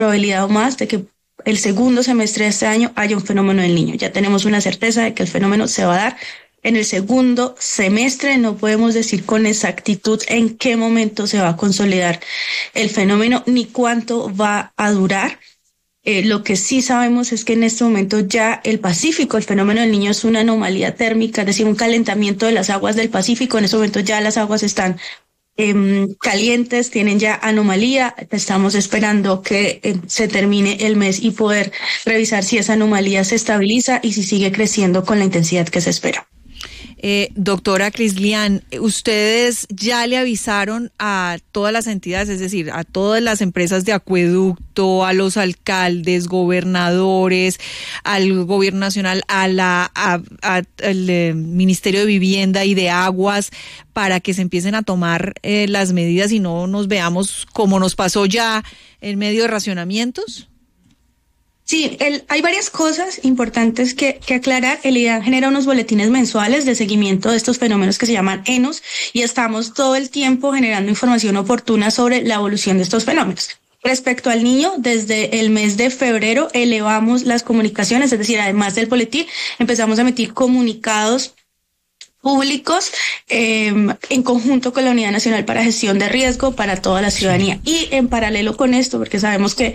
probabilidad o más de que el segundo semestre de este año haya un fenómeno del Niño. Ya tenemos una certeza de que el fenómeno se va a dar en el segundo semestre. No podemos decir con exactitud en qué momento se va a consolidar el fenómeno ni cuánto va a durar. Lo que sí sabemos es que en este momento ya el Pacífico, el fenómeno del Niño es una anomalía térmica, es decir, un calentamiento de las aguas del Pacífico. En este momento ya las aguas están calientes, tienen ya anomalía. Estamos esperando que se termine el mes y poder revisar si esa anomalía se estabiliza y si sigue creciendo con la intensidad que se espera. Doctora Crislian, ¿ustedes ya le avisaron a todas las entidades, es decir, a todas las empresas de acueducto, a los alcaldes, gobernadores, al gobierno nacional, al Ministerio de Vivienda y de Aguas, para que se empiecen a tomar las medidas y no nos veamos como nos pasó ya en medio de racionamientos? Sí, hay varias cosas importantes que aclarar. El IDEAN genera unos boletines mensuales de seguimiento de estos fenómenos que se llaman ENOS y estamos todo el tiempo generando información oportuna sobre la evolución de estos fenómenos. Respecto al Niño, desde el mes de febrero elevamos las comunicaciones, es decir, además del boletín, empezamos a emitir comunicados públicos en conjunto con la Unidad Nacional para Gestión de Riesgo para toda la ciudadanía. Y en paralelo con esto, porque sabemos que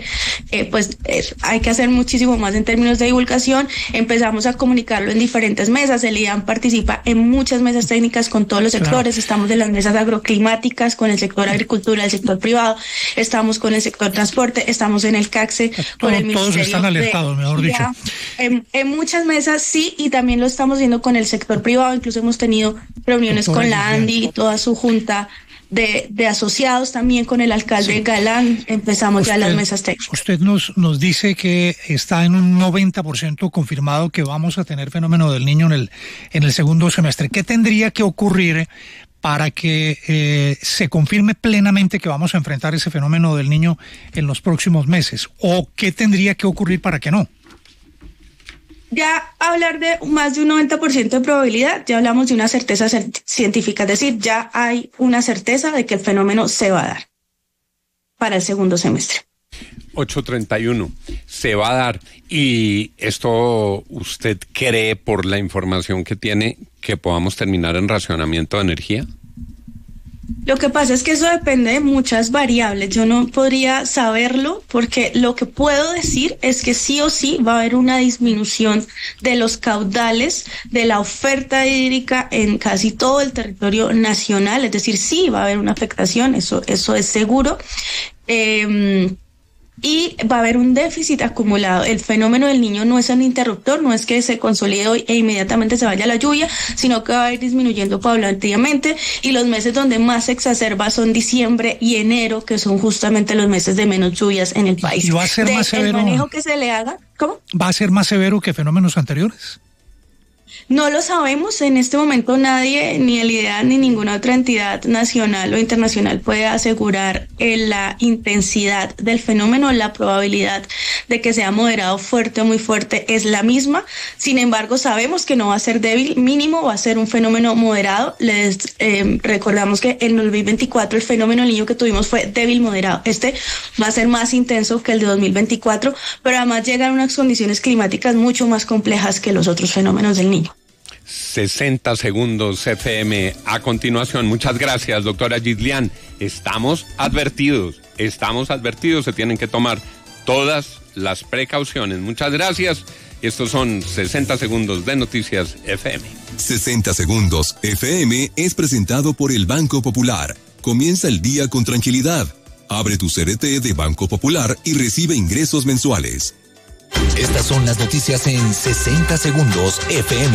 hay que hacer muchísimo más en términos de divulgación, empezamos a comunicarlo en diferentes mesas. El IDEAN participa en muchas mesas técnicas con todos los sectores. Claro. Estamos en las mesas agroclimáticas con el sector agricultura, el sector privado, estamos con el sector transporte, estamos en el CACSE, con el Ministerio. Todos están alertados, mejor dicho. En muchas mesas sí, y también lo estamos haciendo con el sector privado. Incluso hemos tenido reuniones con la ANDI y toda su junta de asociados, también con el alcalde Galán. Empezamos ya las mesas técnicas. Usted nos dice que está en un 90% confirmado que vamos a tener fenómeno del Niño en el segundo semestre. ¿Qué tendría que ocurrir para que se confirme plenamente que vamos a enfrentar ese fenómeno del Niño en los próximos meses? ¿O qué tendría que ocurrir para que no? Ya hablar de más de un 90% de probabilidad, ya hablamos de una certeza científica, es decir, ya hay una certeza de que el fenómeno se va a dar para el segundo semestre. 8:31, se va a dar. ¿Y esto usted cree, por la información que tiene, que podamos terminar en racionamiento de energía? Lo que pasa es que eso depende de muchas variables. Yo no podría saberlo porque lo que puedo decir es que sí o sí va a haber una disminución de los caudales de la oferta hídrica en casi todo el territorio nacional. Es decir, sí va a haber una afectación, eso es seguro. Y va a haber un déficit acumulado. El fenómeno del Niño no es un interruptor, no es que se consolide hoy e inmediatamente se vaya la lluvia, sino que va a ir disminuyendo paulatinamente, y los meses donde más se exacerba son diciembre y enero, que son justamente los meses de menos lluvias en el país. ¿Y va a ser más severo? El manejo que se le haga, ¿cómo? ¿Va a ser más severo que fenómenos anteriores? No lo sabemos. En este momento nadie, ni el IDEAN ni ninguna otra entidad nacional o internacional puede asegurar la intensidad del fenómeno. La probabilidad de que sea moderado, fuerte o muy fuerte es la misma. Sin embargo, sabemos que no va a ser débil, mínimo va a ser un fenómeno moderado. Les recordamos que en el 2024 el fenómeno del Niño que tuvimos fue débil moderado. Este va a ser más intenso que el de 2024, pero además llegan unas condiciones climáticas mucho más complejas que los otros fenómenos del Niño. 60 segundos FM a continuación. Muchas gracias, doctora Crislian. Estamos advertidos, se tienen que tomar todas las precauciones. Muchas gracias. Estos son 60 segundos de Noticias FM. 60 segundos FM es presentado por el Banco Popular. Comienza el día con tranquilidad. Abre tu CDT de Banco Popular y recibe ingresos mensuales. Estas son las noticias en 60 segundos FM.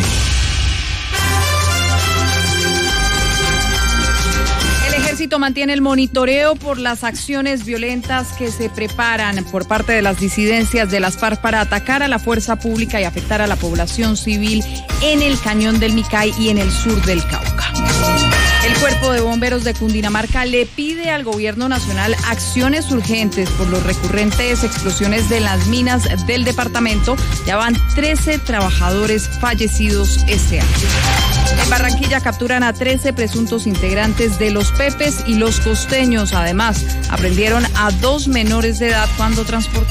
El ejército mantiene el monitoreo por las acciones violentas que se preparan por parte de las disidencias de las FARC para atacar a la fuerza pública y afectar a la población civil en el Cañón del Micay y en el sur del Cauca. El Cuerpo de Bomberos de Cundinamarca le pide al gobierno nacional acciones urgentes por los recurrentes explosiones de las minas del departamento. Ya van 13 trabajadores fallecidos este año. En Barranquilla capturan a 13 presuntos integrantes de los Pepes y los Costeños. Además, aprendieron a 2 menores de edad cuando transportaban